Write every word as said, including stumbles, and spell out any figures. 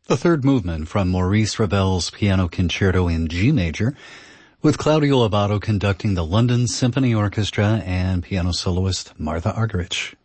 The third movement from Maurice Ravel's Piano Concerto in G major, with Claudio Abbado conducting the London Symphony Orchestra and piano soloist Martha Argerich.